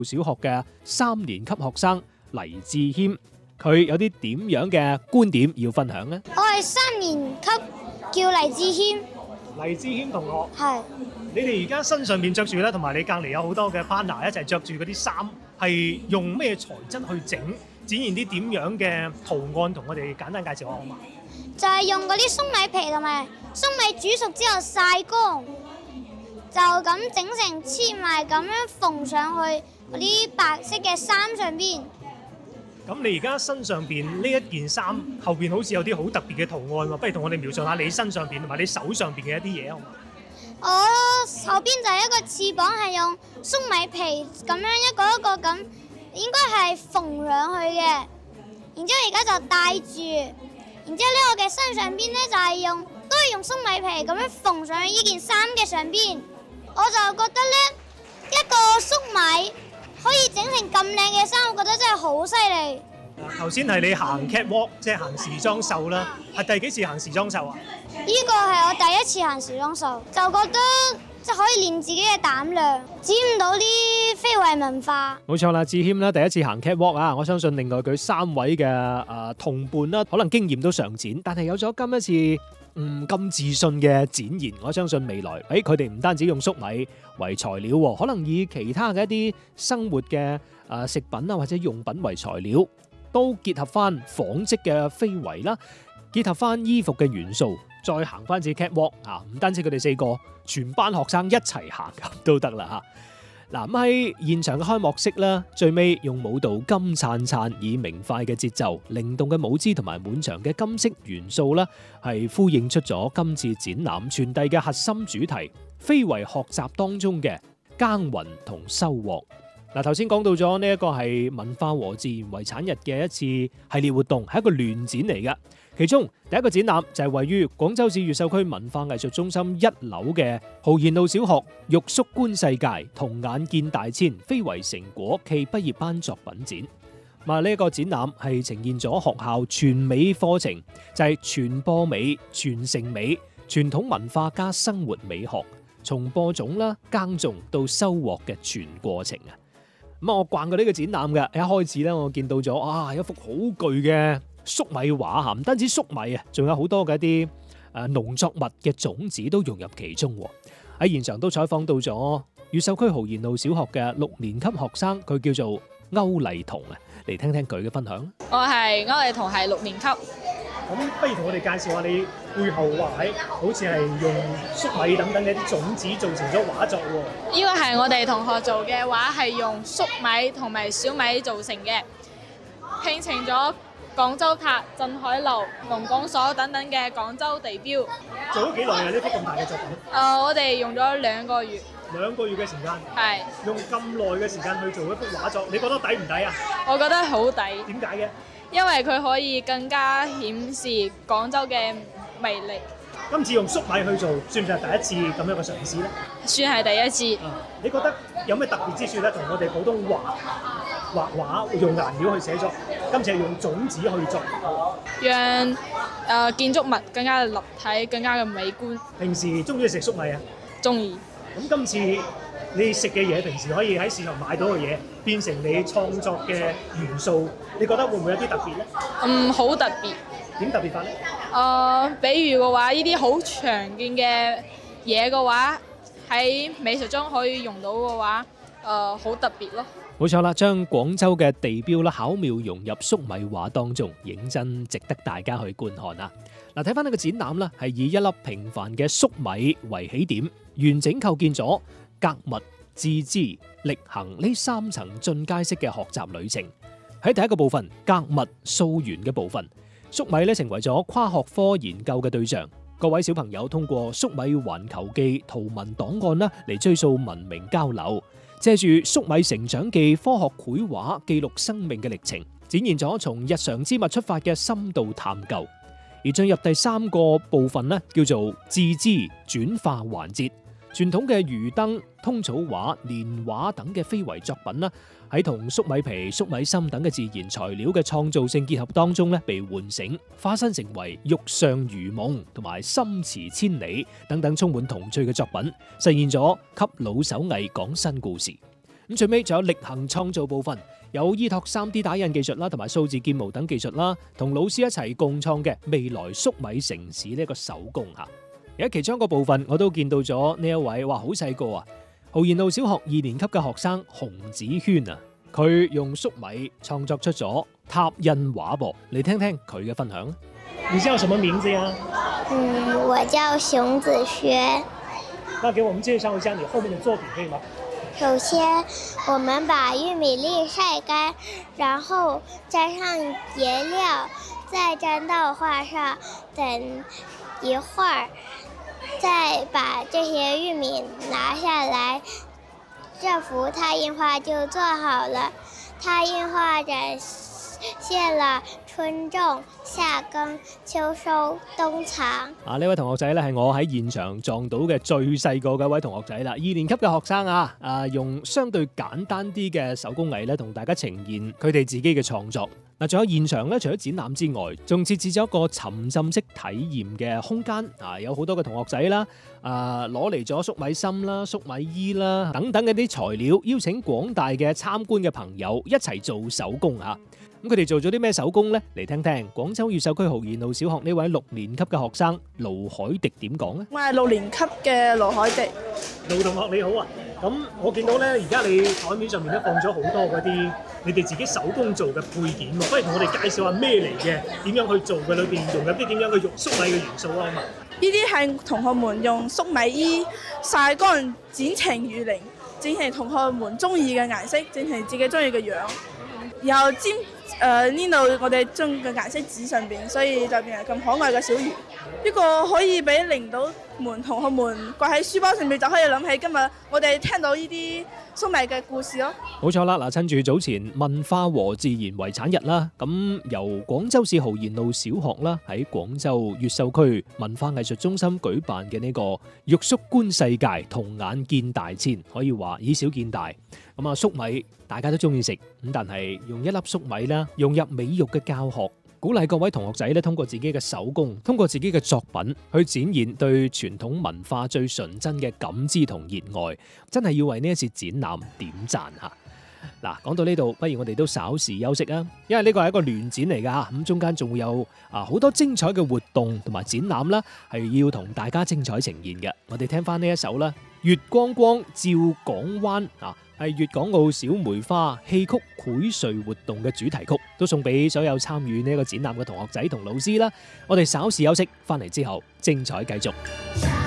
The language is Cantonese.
小學嘅3年級學生黎志謙，佢有啲點樣嘅觀點要分享呢？ 我係3年級，叫黎志謙。 黎志謙同學， 係你哋而家身上面着住咧，同埋你隔離有好多嘅 partner 一齊着住嗰啲衫，係用咩材質去整，展現啲點樣嘅圖案，同我哋簡單介紹下好嘛？ 就係用嗰啲粟米皮同埋粟米煮熟之後曬乾，就咁整成黐埋咁樣縫上去嗰啲白色嘅衫上邊。 咁你而家身上邊呢一件衫後邊好似有啲好特別嘅圖案喎，不如同我哋描述下你身上邊同埋你手上邊嘅一啲嘢好嘛？ 我後邊就係一個翅膀，係用粟米皮咁樣一個一個咁，應該係縫上去嘅。然之後而家就戴住，然之後呢我嘅身上邊呢就係都係用粟米皮咁樣縫上去呢件衫嘅上邊。我就覺得呢一個粟米可以整成咁靚嘅衫，我覺得真係好犀利。 頭先係你行 catwalk， 即係行時裝秀啦，係第幾次行時裝秀啊？ 呢個係我第一次行時裝秀，就覺得即係可以練自己嘅膽量，展現到啲非遺文化。 冇錯啦，志謙啦，第一次行 catwalk 啊！我相信另外佢3位嘅同伴啦，可能經驗都尚淺，但係有咗今一次咁自信嘅展現，我相信未來佢哋唔單止用粟米為材料，可能以其他嘅一啲生活嘅食品啊或者用品為材料，都結合翻紡織嘅非遺啦，結合翻衣服嘅元素，再行翻次 catwalk 啊！唔單止佢哋4個，全班學生一齊行咁都得啦嚇。嗱，咁喺現場嘅開幕式啦，最尾用舞蹈金燦燦，以明快嘅節奏、靈動嘅舞姿同埋滿場嘅金色元素啦，係呼應出咗今次展覽傳遞嘅核心主題——非遺學習當中嘅耕耘同收穫。嗱，頭先講到咗呢一個係文化和自然遺產日嘅一次系列活動，係一個聯展嚟㗎。其中第一個展覽就係位於廣州市越秀區文化藝術中心1樓嘅豪賢路小學玉叔觀世界童眼見大千非遺成果暨畢業班作品展。呢一個展覽係呈現咗學校傳美課程，就係傳播美、傳承美、傳統文化加生活美學，從播種啦、耕種到收穫嘅全過程啊！我逛過呢個展覽嘅，一開始咧我見到咗一幅好巨嘅粟米畫嚇，唔單止粟米啊，仲有好多嘅一啲農作物嘅種子都融入其中。喺現場都採訪到咗越秀區豪賢路小學嘅6年級學生，佢叫做歐麗彤啊，嚟聽聽佢嘅分享。 我係歐麗彤，係6年級。 咁不如同我哋介紹下你背後畫好似係用粟米等等嘅啲種子做成咗畫作喎。 呢個係我哋同學做嘅畫，係用粟米同埋小米做成嘅，拼成咗廣州塔、鎮海樓、農講所等等嘅廣州地標。 做咗幾耐啊？呢幅咁大嘅作品？ 我哋用咗2個月。 2個月嘅時間。係。用咁耐嘅時間去做一幅畫作，你覺得抵唔抵啊？ 我覺得好抵。 點解嘅？因為佢可以更加顯示廣州嘅魅力。 今次用粟米去做，算唔算係第一次咁樣嘅嘗試咧？ 算係第一次。 你覺得有咩特別之處咧？同我哋普通畫畫用顏料去寫作，今次係用種子去作， 讓建築物更加立體、更加嘅美觀。 平時中唔中意食粟米啊？中意。咁今次你食嘅嘢，平時可以喺市場買到嘅嘢，變成你創作嘅元素，你覺得會唔會有啲特別咧？ 好特別。 點特別法咧？ 比如嘅話，呢啲好常見嘅嘢嘅話，喺美術中可以用到嘅話，好特別咯。冇錯啦，將廣州嘅地標啦巧妙融入粟米畫當中，認真值得大家去觀看啊！嗱，睇翻呢個展覽啦，係以一粒平凡嘅粟米為起點，完整構建咗格物、致知、力行呢3層進階式嘅學習旅程。喺第一個部分，格物溯源嘅部分，粟米咧成為咗跨學科研究嘅對象。各位小朋友通過粟米環球記圖文檔案啦嚟追溯文明交流，借住粟米成長記科學繪畫記錄生命嘅歷程，展現咗從日常之物出發嘅深度探究。而進入第3個部分呢，叫做致知轉化環節。傳統嘅魚燈、通草畫、年畫等嘅非遺作品啦，喺同粟米皮、粟米芯等嘅自然材料嘅創造性結合當中咧，被喚醒，化身成為玉上如夢同埋心馳千里等等充滿童趣嘅作品，實現咗給老手藝講新故事。 咁最尾仲有力行創造部分，有依託 3D 打印技術啦，同埋數字建模等技術啦，同老師一齊共創嘅未來粟米城市呢一個手工嚇。而喺其中一個部分，我都見到咗呢一位哇好細個啊，豪賢路小學2年級嘅學生洪子軒啊，佢用粟米創作出咗拓印畫噃，嚟聽聽佢嘅分享。你叫什麼名字呀？ 我叫熊子軒。 那給我們介紹一下你後面的作品可以嗎？ 首先，我們把玉米粒曬乾，然後沾上顏料，再粘到畫上，等一會兒，再把這些玉米拿下來，這幅拓印畫就做好了。拓印畫展現了春種、夏耕、秋收、冬藏。 呢位同學仔咧係我喺現場撞到嘅最細個嘅一位同學仔啦，2年級嘅學生啊，用相對簡單啲嘅手工藝咧，同大家呈現佢哋自己嘅創作。嗱，仲有現場咧，除咗展覽之外，仲設置咗一個沉浸式體驗嘅空間。有好多嘅同學仔啦，攞嚟咗粟米芯啦、粟米衣啦等等嘅啲材料，邀請廣大嘅參觀嘅朋友一齊做手工嚇。咁佢哋做咗啲咩手工呢？嚟聽聽廣州越秀區豪賢路小學呢位6年級嘅學生盧海迪點講呢？ 我係6年級嘅盧海迪。 盧同學你好啊！咁我見到咧，而家你台面上面都放咗好多嗰啲你哋自己手工做嘅配件喎，不如同我哋介紹下咩嚟嘅？點樣去做嘅？裏邊用緊啲點樣嘅粟米嘅元素啊嘛？ 呢啲係同學們用粟米衣曬乾剪成魚鱗，剪成同學們中意嘅顏色，剪成自己中意嘅樣，然後沾呢度我哋將嘅顏色紙上邊，所以就變成咁可愛嘅小魚。呢個可以俾領導們同學們掛喺書包上面，就可以諗起今日我哋聽到呢啲粟米嘅故事咯。 冇錯啦，嗱，趁住早前文化和自然遺產日啦，咁由廣州市豪賢路小學啦喺廣州越秀區文化藝術中心舉辦嘅呢個玉粟觀世界童眼見大千，可以話以小見大。咁粟米大家都中意食，咁但係用一粒粟米啦，融入美育嘅教學，鼓勵各位同學仔咧，通過自己嘅手工，通過自己嘅作品去展現對傳統文化最純真嘅感知同熱愛，真係要為呢一次展覽點讚嚇。嗱，講到呢度，不如我哋都稍事休息啊，因為呢個係一個聯展嚟㗎，咁中間仲會有好多精彩嘅活動同埋展覽啦，係要同大家精彩呈現嘅。我哋聽翻呢一首啦，月光光照港灣啊，係粵港澳小梅花戲曲薈萃活動嘅主題曲，都送俾所有參與呢個展覽嘅同學仔同老師啦。我哋稍事休息，翻嚟之後精彩繼續。